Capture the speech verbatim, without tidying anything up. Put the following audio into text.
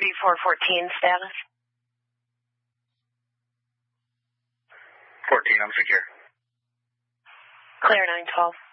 thirty-four fourteen status. fourteen, I'm secure. Clear nine twelve.